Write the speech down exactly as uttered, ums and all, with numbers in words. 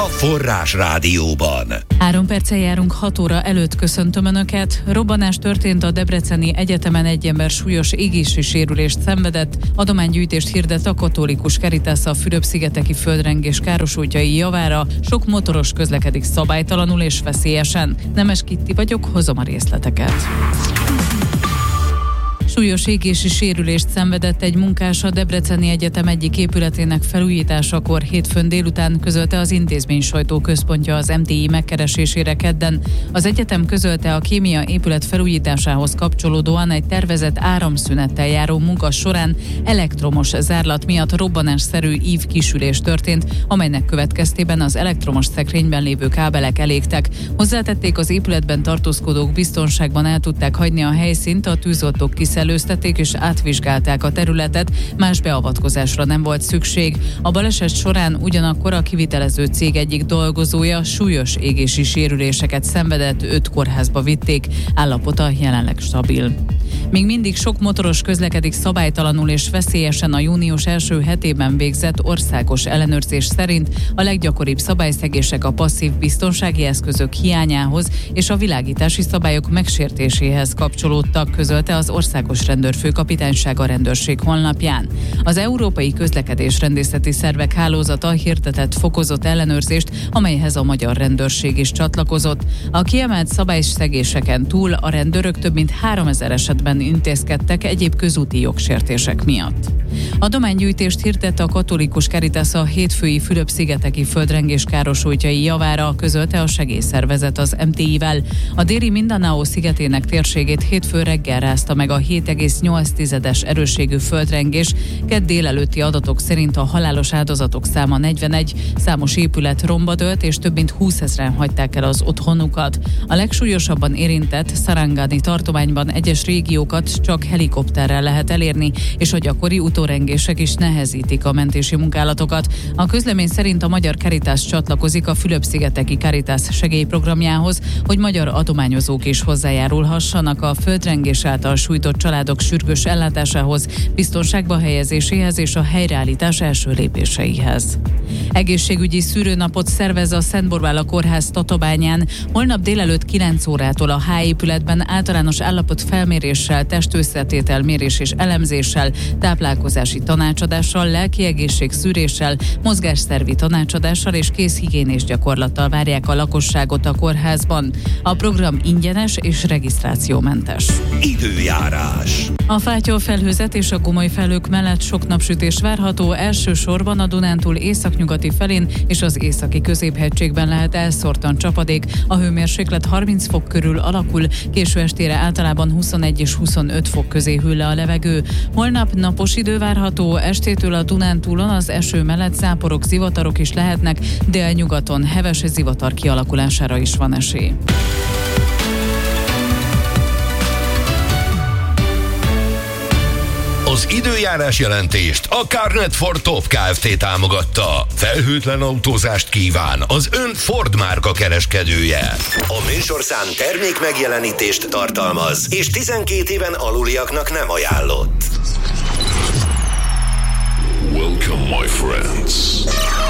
a Forrás Rádióban. Három perccel járunk hat óra előtt, köszöntöm Önöket. Robbanás történt a Debreceni Egyetemen, egy ember súlyos égési sérülést szenvedett. Adománygyűjtést hirdet a Katolikus Caritas a Fülöp-szigeteki földrengés károsultjai javára. Sok motoros közlekedik szabálytalanul és veszélyesen. Nemes Kitti vagyok, hozom a részleteket. Súlyos égési sérülést szenvedett egy munkás a Debreceni Egyetem egyik épületének felújításakor hétfőn délután, közölte az intézmény sajtóközpontja az em té i megkeresésére kedden. Az egyetem közölte, a kémia épület felújításához kapcsolódóan egy tervezett áramszünettel járó munka során elektromos zárlat miatt robbanásszerű ív kisülés történt, amelynek következtében az elektromos szekrényben lévő kábelek elégtek. Hozzátették, az épületben tartózkodók biztonságban el tudták hagyni a helyszínt, a tűzoltók kiszellőztették és átvizsgálták a területet, más beavatkozásra nem volt szükség. A baleset során ugyanakkor a kivitelező cég egyik dolgozója súlyos égési sérüléseket szenvedett, öt kórházba vitték, állapota jelenleg stabil. Még mindig sok motoros közlekedik szabálytalanul és veszélyesen. A június első hetében végzett országos ellenőrzés szerint a leggyakoribb szabályszegések a passzív biztonsági eszközök hiányához és a világítási szabályok megsértéséhez kapcsolódtak, közölte az Országos Rendőrfőkapitányság a rendőrség honlapján. Az Európai Közlekedésrendészeti Szervek Hálózata hirdetett fokozott ellenőrzést, amelyhez a magyar rendőrség is csatlakozott. A kiemelt szabályszegéseken túl a rendőrök több mint háromezer esetben intézkedtek egyéb közúti jogsértések miatt. Adománygyűjtést hirdett a Katolikus Caritas a hétfői Fülöp-szigeteki földrengés károsultjai javára, közölte a segélyszervezet az em té i-vel. A déli Mindanao szigetének térségét hétfő reggel rázta meg a hét egész nyolc tizedes erősségű földrengés. Kedd délelőtti adatok szerint a halálos áldozatok száma negyvenegy, számos épület romba dőlt, és több mint húszezren hagyták el az otthonukat. A legsúlyosabban érintett Sarangani tartományban egyes régiókat csak helikopterrel lehet elérni, és a gyakori utórengések is nehezítik a mentési munkálatokat. A közlemény szerint a Magyar Caritas csatlakozik a Fülöp-szigeteki Caritas segélyprogramjához, hogy magyar adományozók is hozzájárulhassanak a földrengés által sújtott családok sürgős ellátásához, biztonságba helyezéséhez és a helyreállítás első lépéseihez. Egészségügyi szűrőnapot szervez a Szent Borbála Kórház Tatabányán. Holnap délelőtt kilenc órától a H épületben általános állapot felméréssel, testösszetétel mérés és elemzéssel, táplálkozási tanácsadással, lelki egészség szűréssel, mozgásszervi tanácsadással és kézhigiénés gyakorlattal várják a lakosságot a kórházban. A program ingyenes és regisztrációmentes. Időjárás. A fátyol felhőzet és a gomoly felhők mellett sok napsütés várható, elsősorban a Dunántúl északnyugati felén és az északi középhegységben lehet elszórtan csapadék. A hőmérséklet harminc fok körül alakul, késő estére általában huszonegy és huszonöt fok közé hűl le a levegő. Holnap napos idő várható, estétől a Dunántúlon az eső mellett záporok, zivatarok is lehetnek, délnyugaton heves zivatar kialakulására is van esély. Az időjárás jelentést a Carnet Ford Top Kft. Támogatta. Felhőtlen autózást kíván az ön Ford márka kereskedője. A műsorszám termék megjelenítést tartalmaz, és tizenkét éven aluliaknak nem ajánlott. Welcome, my friends.